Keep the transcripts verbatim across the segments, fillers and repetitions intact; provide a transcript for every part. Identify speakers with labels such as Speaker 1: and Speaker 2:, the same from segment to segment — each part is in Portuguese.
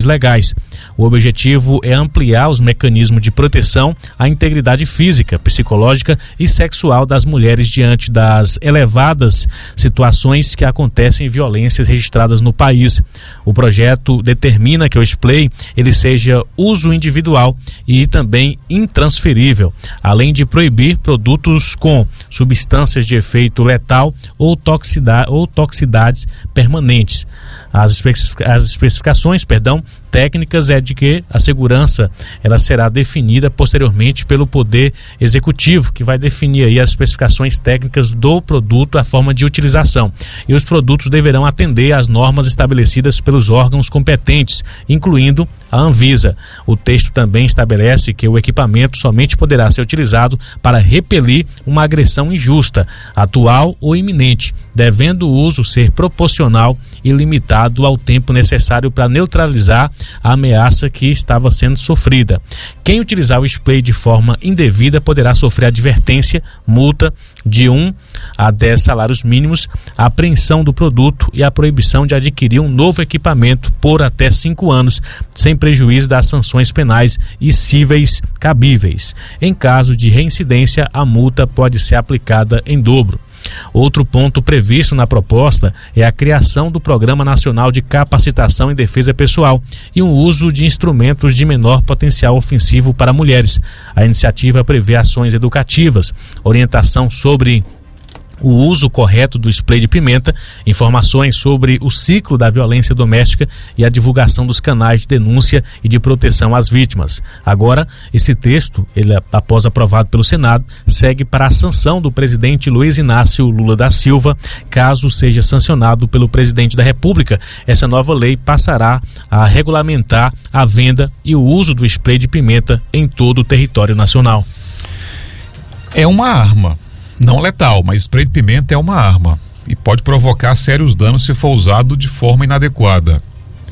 Speaker 1: legais. O objetivo é ampliar os mecanismos de proteção à integridade física, psicológica e sexual das mulheres diante das elevadas situações que acontecem em violências registradas no país. O projeto determina que o spray ele seja uso individual e também intransferível, além de proibir produtos com substâncias de efeito letal ou, toxida, ou toxicidades permanentes. As, especific, as especificações, perdão, técnicas é de que a segurança ela será definida posteriormente pelo Poder Executivo, que vai definir aí as especificações técnicas do produto, a forma de utilização. E os produtos deverão atender às normas estabelecidas pelos órgãos competentes, incluindo a Anvisa. O texto também estabelece que o equipamento somente poderá ser utilizado para repelir uma agressão injusta, atual ou iminente, devendo o uso ser proporcional e limitado ao tempo necessário para neutralizar a ameaça que estava sendo sofrida. Quem utilizar o spray de forma indevida poderá sofrer advertência, multa de um a dez salários mínimos, a apreensão do produto e a proibição de adquirir um novo equipamento por até cinco anos, sem prejuízo das sanções penais e cíveis cabíveis. Em caso de reincidência, a multa pode ser aplicada em dobro. Outro ponto previsto na proposta é a criação do Programa Nacional de Capacitação em Defesa Pessoal e um uso de instrumentos de menor potencial ofensivo para mulheres. A iniciativa prevê ações educativas, orientação sobre o uso correto do spray de pimenta, informações sobre o ciclo da violência doméstica e a divulgação dos canais de denúncia e de proteção às vítimas. Agora, esse texto, ele, após aprovado pelo Senado, segue para a sanção do presidente Luiz Inácio Lula da Silva. Caso seja sancionado pelo presidente da República, essa nova lei passará a regulamentar a venda e o uso do spray de pimenta em todo o território nacional.
Speaker 2: É uma arma. Não letal, mas spray de pimenta é uma arma e pode provocar sérios danos se for usado de forma inadequada.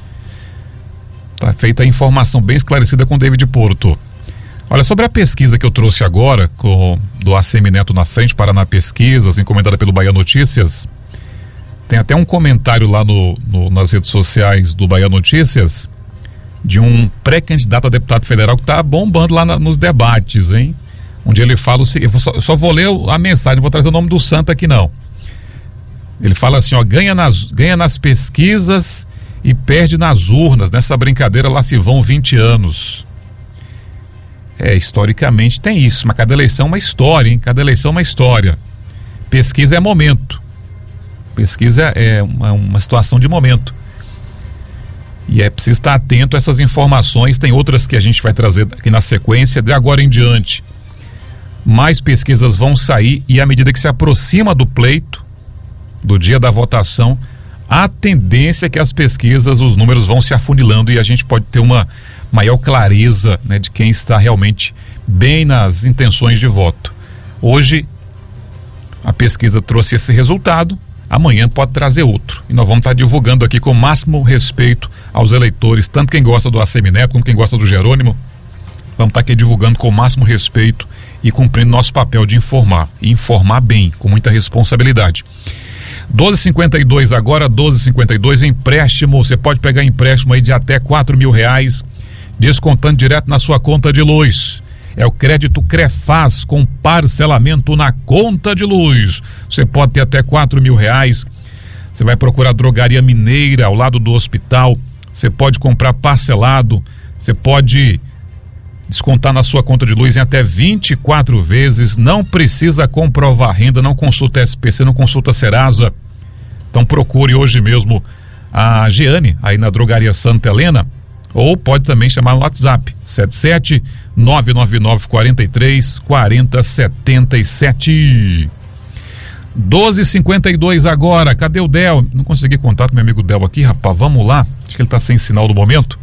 Speaker 2: Tá feita a informação bem esclarecida com David Porto. Olha, sobre a pesquisa que eu trouxe agora, com, do Assemineto na frente, Paraná Pesquisas, encomendada pelo Bahia Notícias, tem até um comentário lá no, no, nas redes sociais do Bahia Notícias, de um pré-candidato a deputado federal que está bombando lá na, nos debates, hein? Onde ele fala, eu só, só vou ler a mensagem, não vou trazer o nome do santo aqui não. Ele fala assim, ó, ganha nas, ganha nas pesquisas e perde nas urnas, nessa brincadeira lá se vão vinte anos. É, historicamente tem isso, mas cada eleição é uma história, hein? Cada eleição é uma história. Pesquisa é momento. Pesquisa é uma, uma situação de momento. E é preciso estar atento a essas informações, tem outras que a gente vai trazer aqui na sequência, de agora em diante. Mais pesquisas vão sair e à medida que se aproxima do pleito, do dia da votação, a tendência é que as pesquisas, os números vão se afunilando e a gente pode ter uma maior clareza, né, de quem está realmente bem nas intenções de voto. Hoje, a pesquisa trouxe esse resultado, amanhã pode trazer outro. E nós vamos estar divulgando aqui com o máximo respeito aos eleitores, tanto quem gosta do Assemineto como quem gosta do Jerônimo. Vamos estar aqui divulgando com o máximo respeito e cumprindo nosso papel de informar, e informar bem, com muita responsabilidade. doze e cinquenta e dois agora, doze e cinquenta e dois, empréstimo, você pode pegar empréstimo aí de até quatro mil reais, descontando direto na sua conta de luz. É o crédito Crefaz com parcelamento na conta de luz. Você pode ter até quatro mil reais, você vai procurar Drogaria Mineira ao lado do hospital, você pode comprar parcelado, você pode descontar na sua conta de luz em até vinte e quatro vezes, não precisa comprovar renda, não consulta S P C, não consulta Serasa. Então procure hoje mesmo a Giane, aí na Drogaria Santa Helena, ou pode também chamar no WhatsApp, sete sete nove nove nove quatro três quatro zero sete sete. doze e cinquenta e dois agora, cadê o Del? Não consegui contato com meu amigo Del aqui, rapaz, vamos lá, acho que ele tá sem sinal no momento.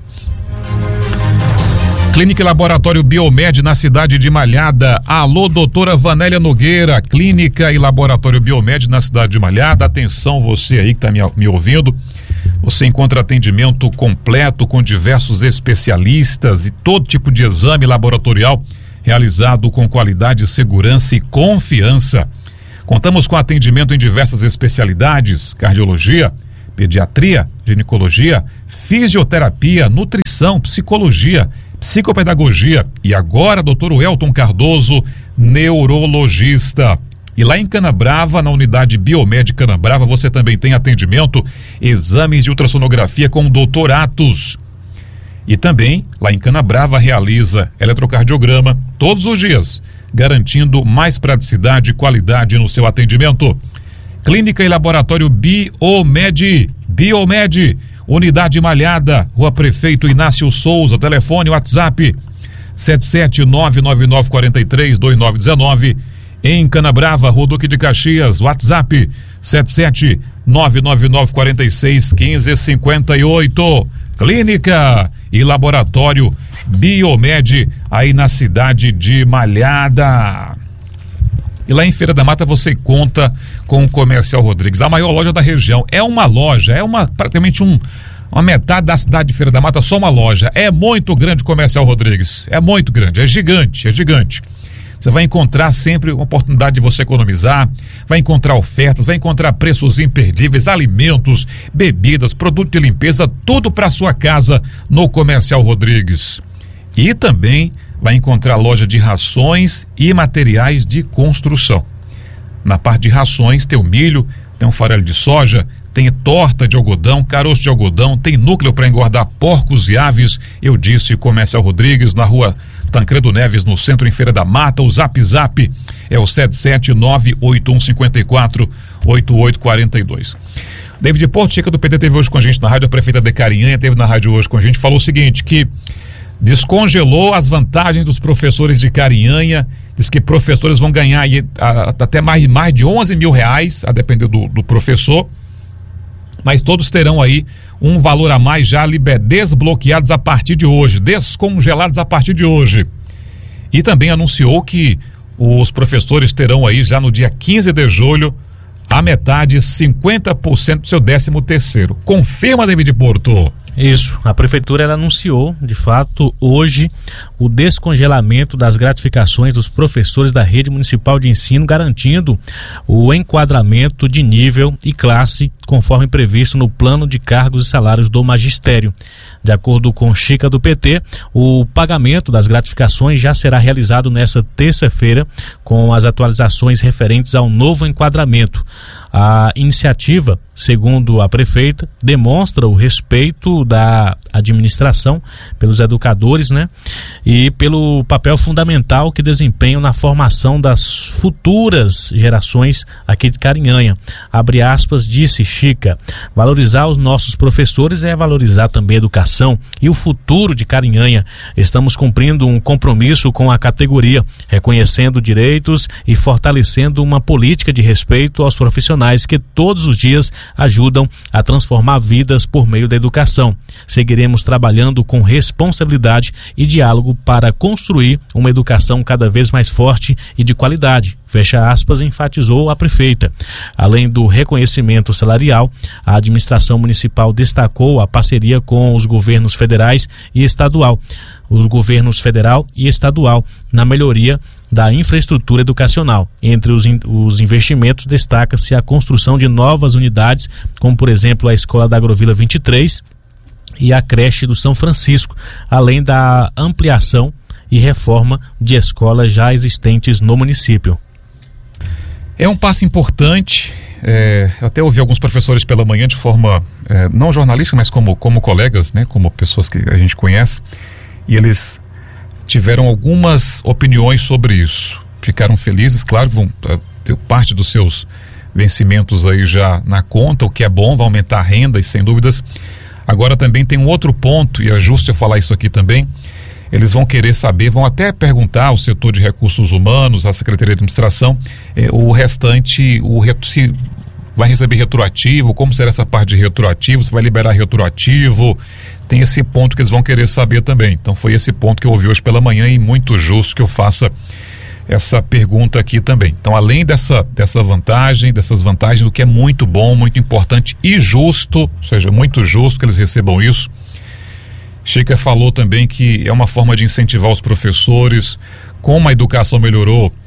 Speaker 2: Clínica e Laboratório Biomed na cidade de Malhada. Alô, doutora Vanélia Nogueira, Clínica e Laboratório Biomed na cidade de Malhada. Atenção, você aí que está me, me ouvindo. Você encontra atendimento completo com diversos especialistas e todo tipo de exame laboratorial realizado com qualidade, segurança e confiança. Contamos com atendimento em diversas especialidades: cardiologia, pediatria, ginecologia, fisioterapia, nutrição, psicologia, psicopedagogia e agora doutor Welton Cardoso, neurologista. E lá em Canabrava, na unidade Biomed Canabrava, você também tem atendimento, exames de ultrassonografia com o doutor Atos. E também, lá em Canabrava, realiza eletrocardiograma todos os dias, garantindo mais praticidade e qualidade no seu atendimento. Clínica e Laboratório Biomed, Biomed, Unidade Malhada, Rua Prefeito Inácio Souza, telefone WhatsApp sete sete nove nove nove quatro três dois nove um nove. Em Canabrava, Rua Duque de Caxias, WhatsApp sete sete nove nove nove quatro seis um cinco cinco oito. Clínica e Laboratório Biomed, aí na cidade de Malhada. E lá em Feira da Mata você conta com o Comercial Rodrigues, a maior loja da região. É uma loja, é uma praticamente um, uma metade da cidade de Feira da Mata, só uma loja. É muito grande o Comercial Rodrigues, é muito grande, é gigante, é gigante. Você vai encontrar sempre uma oportunidade de você economizar, vai encontrar ofertas, vai encontrar preços imperdíveis, alimentos, bebidas, produto de limpeza, tudo para sua casa no Comercial Rodrigues. E também vai encontrar loja de rações e materiais de construção. Na parte de rações tem o milho, tem um farelo de soja, tem torta de algodão, caroço de algodão, tem núcleo para engordar porcos e aves. Eu disse Comercial Rodrigues, na rua Tancredo Neves, no centro, em Feira da Mata. O zap zap é o sete sete nove oito um cinco quatro oito oito quatro dois. David Porto, Chica do P T, teve hoje com a gente na rádio, a prefeita de Carinhanha teve na rádio hoje com a gente, falou o seguinte, que descongelou as vantagens dos professores de Carinhanha, diz que professores vão ganhar aí, a, até mais, mais de onze mil reais, a depender do, do professor, mas todos terão aí um valor a mais já liber, desbloqueados a partir de hoje, descongelados a partir de hoje. E também anunciou que os professores terão aí já no dia quinze de julho a metade, cinquenta por cento do seu décimo terceiro. Confirma, David Porto?
Speaker 1: Isso, a prefeitura ela anunciou, de fato, hoje o descongelamento das gratificações dos professores da rede municipal de ensino, garantindo o enquadramento de nível e classe conforme previsto no plano de cargos e salários do magistério. De acordo com Chica do P T, o pagamento das gratificações já será realizado nesta terça-feira com as atualizações referentes ao novo enquadramento. A iniciativa, segundo a prefeita, demonstra o respeito da administração pelos educadores, né? E pelo papel fundamental que desempenham na formação das futuras gerações aqui de Carinhanha. Abre aspas, disse Chica, valorizar os nossos professores é valorizar também a educação e o futuro de Carinhanha. Estamos cumprindo um compromisso com a categoria, reconhecendo direitos e fortalecendo uma política de respeito aos profissionais que todos os dias ajudam a transformar vidas por meio da educação. Seguiremos trabalhando com responsabilidade e diálogo para construir uma educação cada vez mais forte e de qualidade. Fecha aspas, enfatizou a prefeita. Além do reconhecimento salarial, a administração municipal destacou a parceria com os governos federais e estadual, os governos federal e estadual na melhoria da infraestrutura educacional. Entre os, in, os investimentos destaca-se a construção de novas unidades, como por exemplo a Escola da Agrovila vinte e três e a creche do São Francisco, além da ampliação e reforma de escolas já existentes no município.
Speaker 2: É um passo importante. É, eu até ouvi alguns professores pela manhã de forma é, não jornalística, mas como, como colegas, né, como pessoas que a gente conhece, e eles tiveram algumas opiniões sobre isso. Ficaram felizes, claro, vão ter parte dos seus vencimentos aí já na conta, o que é bom, vai aumentar a renda e sem dúvidas. Agora também tem um outro ponto, e é justo eu falar isso aqui também. Eles vão querer saber, vão até perguntar ao setor de recursos humanos, à Secretaria de Administração, eh, o restante, o se vai receber retroativo, como será essa parte de retroativo, se vai liberar retroativo, tem esse ponto que eles vão querer saber também. Então foi esse ponto que eu ouvi hoje pela manhã e muito justo que eu faça essa pergunta aqui também. Então, além dessa, dessa vantagem, dessas vantagens, o que é muito bom, muito importante e justo, ou seja, muito justo que eles recebam isso, Chica falou também que é uma forma de incentivar os professores. Como a educação melhorou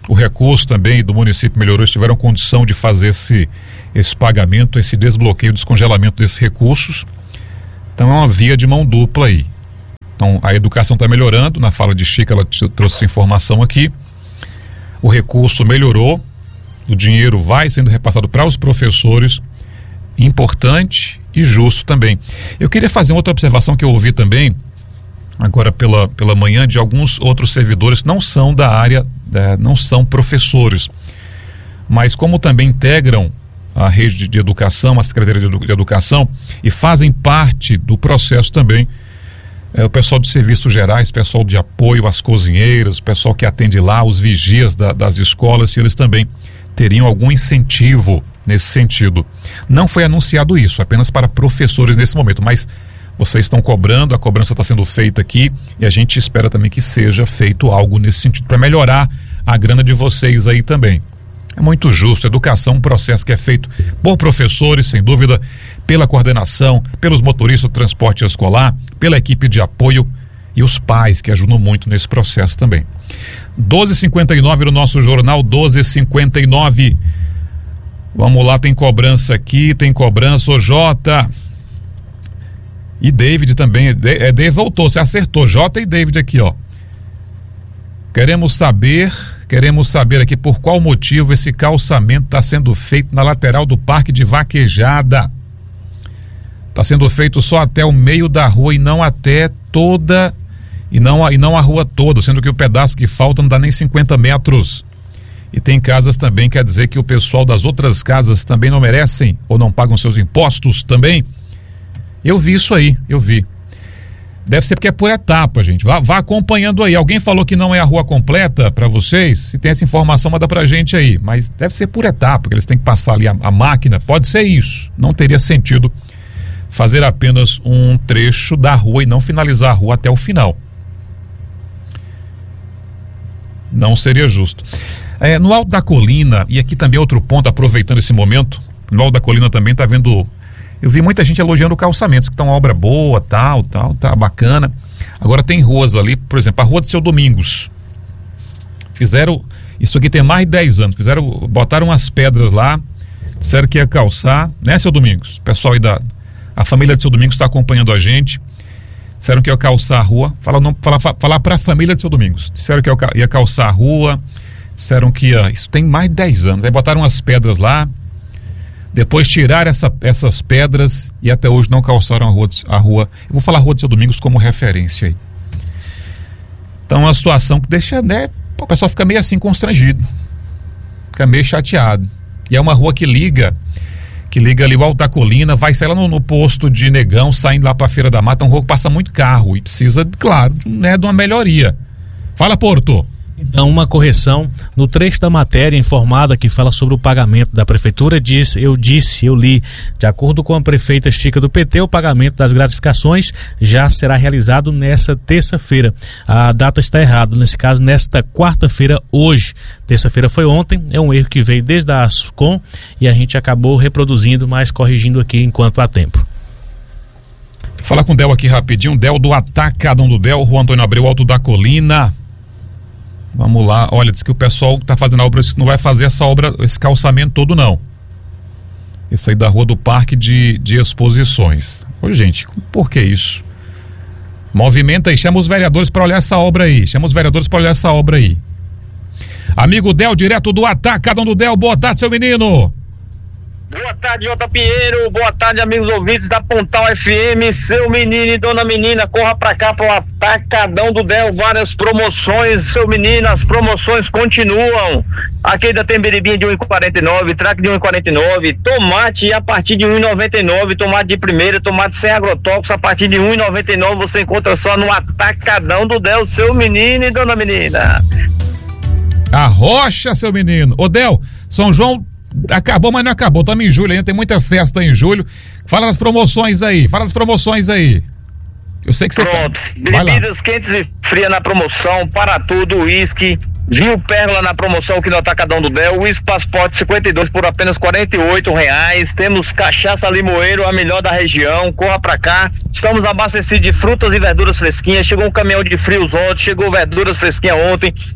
Speaker 2: o recurso também do município melhorou, eles tiveram condição de fazer esse, esse pagamento, esse desbloqueio, descongelamento desses recursos. Então é uma via de mão dupla aí. Então a educação está melhorando, na fala de Chica ela trouxe essa informação aqui, o recurso melhorou, o dinheiro vai sendo repassado para os professores, importante e justo também. Eu queria fazer outra observação que eu ouvi também, agora pela, pela manhã, de alguns outros servidores que não são da área, é, não são professores, mas como também integram a rede de, de educação, a Secretaria de, Edu, de Educação, e fazem parte do processo também, é, o pessoal de serviços gerais, pessoal de apoio às cozinheiras, o pessoal que atende lá, os vigias da, das escolas, se eles também teriam algum incentivo nesse sentido. Não foi anunciado isso, apenas para professores nesse momento, mas vocês estão cobrando, a cobrança está sendo feita aqui e a gente espera também que seja feito algo nesse sentido para melhorar a grana de vocês aí também. É muito justo, educação, um processo que é feito por professores, sem dúvida, pela coordenação, pelos motoristas do transporte escolar, pela equipe de apoio e os pais que ajudam muito nesse processo também. doze e cinquenta e nove no nosso jornal, doze e cinquenta e nove. Vamos lá, tem cobrança aqui, tem cobrança, ô Jota. E David também, é, David voltou, você acertou, Jota e David aqui, ó. Queremos saber, queremos saber aqui por qual motivo esse calçamento está sendo feito na lateral do Parque de Vaquejada. Está sendo feito só até o meio da rua e não até toda, e não, e não a rua toda, sendo que o pedaço que falta não dá nem cinquenta metros. E tem casas também, quer dizer que o pessoal das outras casas também não merecem ou não pagam seus impostos também? Eu vi isso aí, eu vi. Deve ser porque é por etapa, gente. Vá, vá acompanhando aí. Alguém falou que não é a rua completa para vocês? Se tem essa informação, manda pra gente aí. Mas deve ser por etapa, que eles têm que passar ali a, a máquina. Pode ser isso. Não teria sentido fazer apenas um trecho da rua e não finalizar a rua até o final. Não seria justo. É, no Alto da Colina, e aqui também outro ponto, aproveitando esse momento, no Alto da Colina também tá vendo, eu vi muita gente elogiando o calçamento, que tá uma obra boa, tal, tal, tá bacana. Agora tem ruas ali, por exemplo, a Rua de Seu Domingos. Fizeram, isso aqui tem mais de dez anos, fizeram, botaram umas pedras lá, disseram que ia calçar, né, Seu Domingos? O pessoal aí da, a família de Seu Domingos está acompanhando a gente. Disseram que ia calçar a rua, falar, não, falar, falar para a família de Seu Domingos. Disseram que ia calçar a rua, disseram que ia, isso tem mais de dez anos, aí botaram umas pedras lá, depois tiraram essa, essas pedras e até hoje não calçaram a rua, a rua. Eu vou falar a Rua de Seu Domingos como referência aí. Então é uma situação que deixa, né, o pessoal fica meio assim constrangido, fica meio chateado. E é uma rua que liga, que liga ali o Alto da Colina, vai sair lá no, no posto de Negão, saindo lá pra Feira da Mata, é uma rua que passa muito carro e precisa, claro, né, de uma melhoria. Fala, Porto.
Speaker 1: Então, uma correção no trecho da matéria informada que fala sobre o pagamento da prefeitura, diz, eu disse, eu li, de acordo com a prefeita Chica do P T, o pagamento das gratificações já será realizado nessa terça-feira. A data está errada, nesse caso, nesta quarta-feira, hoje. Terça-feira foi ontem, é um erro que veio desde a Ascom e a gente acabou reproduzindo, mas corrigindo aqui enquanto há tempo.
Speaker 2: Falar com o Del aqui rapidinho, Del do Atacadão do Del, Rua Antônio Abreu, Alto da Colina. Vamos lá, olha, diz que o pessoal que está fazendo a obra não vai fazer essa obra, esse calçamento todo não. Esse aí da Rua do Parque de, de Exposições. Ô gente, por que isso? Movimenta aí, chama os vereadores para olhar essa obra aí, chama os vereadores para olhar essa obra aí. Amigo Del, direto do Atacadão do Del, boa tarde, seu menino.
Speaker 3: Boa tarde, Jota Pinheiro, boa tarde, amigos ouvintes da Pontal F M, seu menino e dona menina, corra pra cá pro Atacadão do Del, várias promoções, seu menino, as promoções continuam. Aqui ainda tem beribinha de um real e quarenta e nove centavos, traque de um real e quarenta e nove centavos, tomate a partir de um real e noventa e nove centavos, tomate de primeira, tomate sem agrotóxicos a partir de um real e noventa e nove centavos, você encontra só no Atacadão do Del, seu menino e dona menina.
Speaker 2: A rocha, seu menino. Ô Del, São João acabou, mas não acabou, estamos em julho ainda, tem muita festa em julho. Fala das promoções aí, fala das promoções aí. Eu sei que você
Speaker 3: Pronto, tá... bebidas quentes e frias na promoção, para tudo, uísque, vinho Pérola na promoção aqui no Atacadão do Del, uísque Passaporte cinquenta e dois por apenas quarenta e oito reais, temos cachaça Limoeiro, a melhor da região, corra pra cá, estamos abastecidos de frutas e verduras fresquinhas, chegou um caminhão de frios ontem, chegou verduras fresquinhas ontem,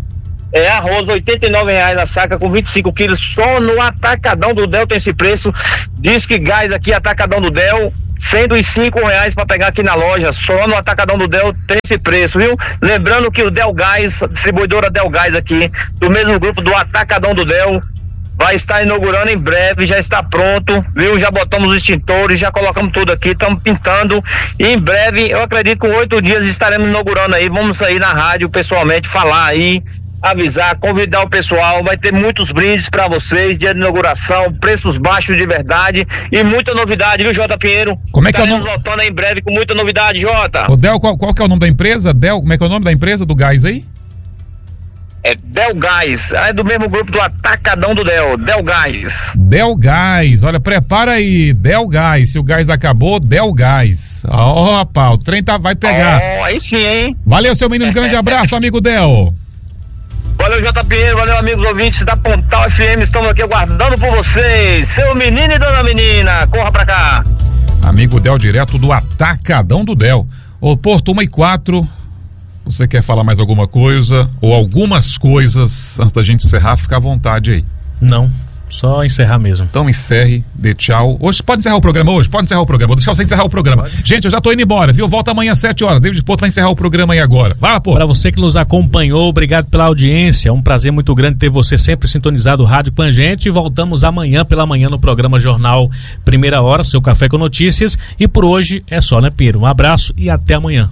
Speaker 3: É, arroz oitenta e nove reais a saca com vinte e cinco quilos, só no Atacadão do Del tem esse preço. Diz que gás aqui, Atacadão do Del, cento e cinco reais para pegar aqui na loja, só no Atacadão do Del tem esse preço, viu? Lembrando que o Del Gás, a distribuidora Del Gás aqui, do mesmo grupo do Atacadão do Del, vai estar inaugurando em breve, já está pronto, viu? Já botamos os extintores, já colocamos tudo aqui, estamos pintando e em breve, eu acredito que com oito dias estaremos inaugurando aí, vamos sair na rádio pessoalmente, falar aí, avisar, convidar o pessoal, vai ter muitos brindes para vocês, dia de inauguração, preços baixos de verdade e muita novidade, viu, Jota Pinheiro?
Speaker 2: Como é que é o nome?
Speaker 3: Estaremos voltando aí em breve com muita novidade, Jota.
Speaker 2: Ô Del, qual, qual que é o nome da empresa? Del, como é que é o nome da empresa do gás aí?
Speaker 3: É Del Gás, é do mesmo grupo do Atacadão do Del, Del Gás.
Speaker 2: Del Gás, olha, prepara aí, Del Gás, se o gás acabou, Del Gás. Ó, oh, rapaz, o trem tá, vai pegar.
Speaker 3: Ó, oh, aí sim, hein?
Speaker 2: Valeu, seu menino, grande abraço, amigo Del.
Speaker 3: Valeu, Jota Pinheiro, valeu, amigos ouvintes da Pontal F M, estamos aqui aguardando por vocês, seu menino e dona menina, corra pra cá.
Speaker 2: Amigo Del, direto do Atacadão do Del. Ô, Porto, uma e quatro, você quer falar mais alguma coisa, ou algumas coisas, antes da gente encerrar, fica à vontade aí.
Speaker 1: Não, só encerrar mesmo.
Speaker 2: Então encerre, dê tchau. Hoje, pode encerrar o programa hoje? Pode encerrar o programa, vou deixar você encerrar o programa. Pode. Gente, eu já tô indo embora, viu? Volta amanhã às sete horas, David Porto vai encerrar o programa aí agora. Vai lá, Porto.
Speaker 1: Para você que nos acompanhou, obrigado pela audiência, é um prazer muito grande ter você sempre sintonizado o rádio com a gente, e voltamos amanhã pela manhã no programa Jornal Primeira Hora, seu café com notícias, e por hoje é só, né, Piro? Um abraço e até amanhã.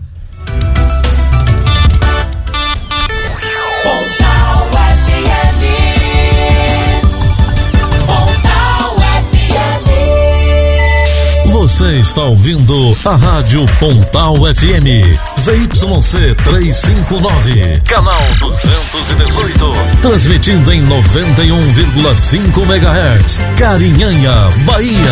Speaker 4: Você está ouvindo a Rádio Pontal F M, Z Y C trezentos e cinquenta e nove, canal duzentos e dezoito, transmitindo em noventa e um vírgula cinco megahertz, Carinhanha, Bahia.